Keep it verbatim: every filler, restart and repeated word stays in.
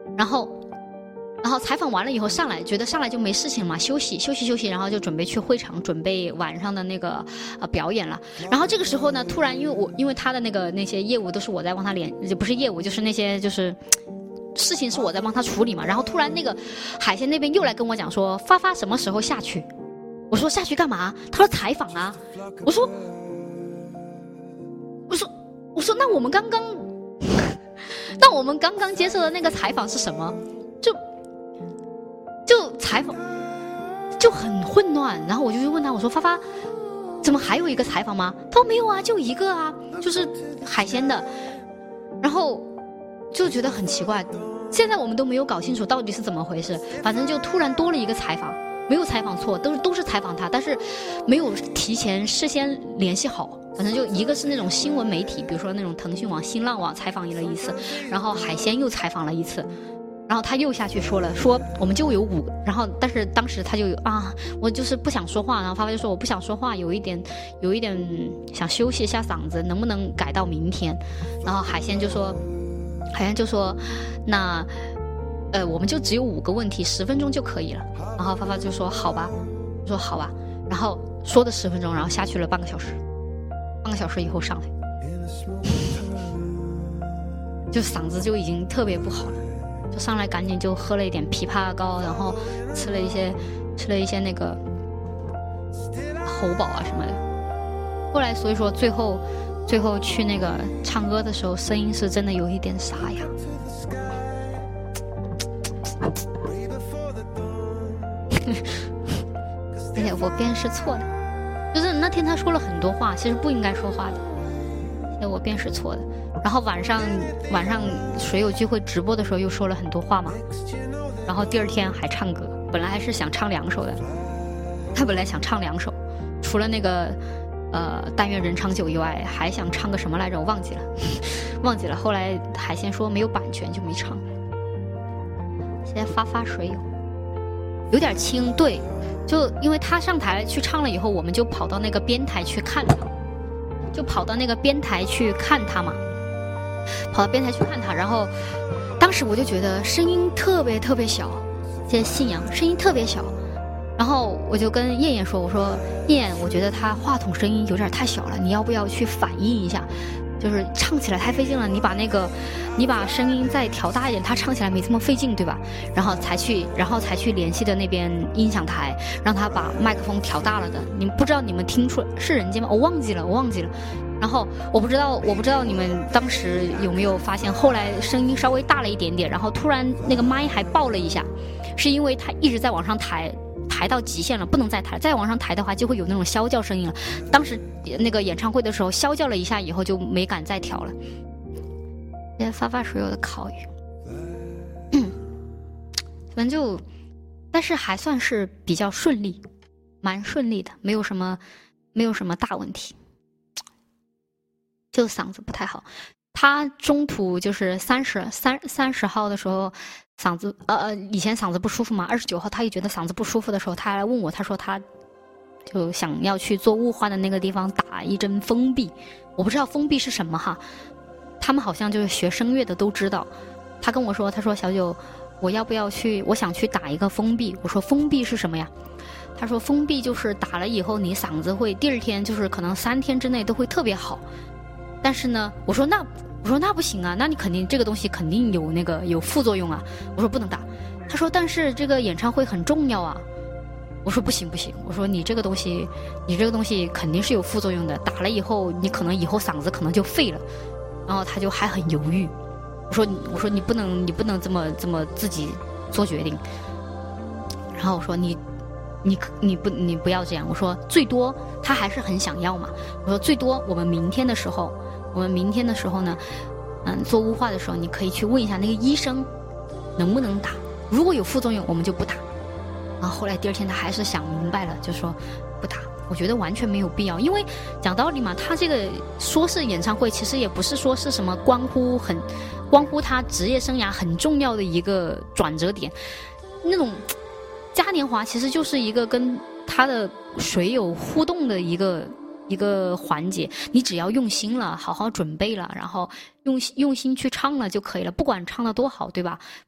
然后然后采访完了以后上来，觉得上来就没事情嘛，休息休息休息，然后就准备去会场准备晚上的那个呃表演了。然后这个时候呢，突然因为我因为他的那个那些业务都是我在帮他联，不是业务就是那些就是事情是我在帮他处理嘛。然后突然那个海鲜那边又来跟我讲说，发发什么时候下去？我说下去干嘛？他说采访啊。我说我说我说那我们刚刚那我们刚刚接受的那个采访是什么？就就采访就很混乱。然后我就去问他，我说发发怎么还有一个采访吗？他说没有啊，就一个啊，就是海鲜的。然后就觉得很奇怪，现在我们都没有搞清楚到底是怎么回事，反正就突然多了一个采访，没有采访错，都是都是采访他，但是没有提前事先联系好。反正就一个是那种新闻媒体，比如说那种腾讯网、新浪网采访了一次，然后海鲜又采访了一次，然后他又下去说了，说我们就有五个，然后但是当时他就有啊，我就是不想说话，然后发发就说我不想说话，有一点有一点想休息一下嗓子，能不能改到明天？然后海鲜就说，海鲜就说，那呃我们就只有五个问题，十分钟就可以了。然后发发就说好吧，我说好吧，然后说的十分钟，然后下去了半个小时，半个小时以后上来，就嗓子就已经特别不好了。就上来赶紧就喝了一点枇杷膏，然后吃了一些吃了一些那个喉宝啊什么的。后来所以说最后最后去那个唱歌的时候，声音是真的有一点沙哑。而且我辨识错的，就是那天他说了很多话，其实不应该说话的，所以我辨识错的。然后晚上晚上水友聚会直播的时候又说了很多话嘛，然后第二天还唱歌，本来还是想唱两首的，他本来想唱两首，除了那个呃但愿人长久以外，还想唱个什么来着，我忘记了忘记了。后来海鲜说没有版权就没唱。现在发发水友有点轻，对，就因为他上台去唱了以后，我们就跑到那个编台去看他，就跑到那个编台去看他嘛，跑到编台去看他。然后当时我就觉得声音特别特别小，现在信仰声音特别小。然后我就跟燕燕说，我说燕燕，我觉得他话筒声音有点太小了，你要不要去反映一下，就是唱起来太费劲了，你把那个你把声音再调大一点，他唱起来没这么费劲，对吧？然后才去然后才去联系的那边音响台，让他把麦克风调大了的。你不知道你们听出是人间吗？我忘记了我忘记了然后我不知道我不知道你们当时有没有发现，后来声音稍微大了一点点，然后突然那个麦还爆了一下，是因为他一直在往上抬，抬到极限了，不能再抬，再往上抬的话就会有那种啸叫声音了。当时那个演唱会的时候啸叫了一下以后就没敢再调了。现在发发水友的考语反正就但是还算是比较顺利，蛮顺利的，没有什么没有什么大问题，就嗓子不太好。他中途就是三十三三十号的时候嗓子呃呃以前嗓子不舒服嘛，二十九号他也觉得嗓子不舒服的时候，他还来问我，他说他就想要去做雾化的那个地方打一针封闭，我不知道封闭是什么哈，他们好像就是学声乐的都知道。他跟我说，他说小九，我要不要去，我想去打一个封闭。我说封闭是什么呀？他说封闭就是打了以后你嗓子会第二天就是可能三天之内都会特别好。但是呢，我说那我说那不行啊，那你肯定这个东西肯定有那个有副作用啊。我说不能打。他说但是这个演唱会很重要啊。我说不行不行，我说你这个东西你这个东西肯定是有副作用的，打了以后你可能以后嗓子可能就废了。然后他就还很犹豫。我说我说你不能你不能这么这么自己做决定。然后我说你你你不你不要这样。我说最多他还是很想要嘛。我说最多我们明天的时候我们明天的时候呢嗯做雾化的时候你可以去问一下那个医生能不能打，如果有副作用我们就不打。然后后来第二天他还是想明白了，就说不打。我觉得完全没有必要，因为讲道理嘛，他这个说是演唱会，其实也不是说是什么关乎很关乎他职业生涯很重要的一个转折点。那种嘉年华其实就是一个跟他的水友互动的一个一个环节，你只要用心了，好好准备了，然后用用心去唱了就可以了，不管唱的多好，对吧？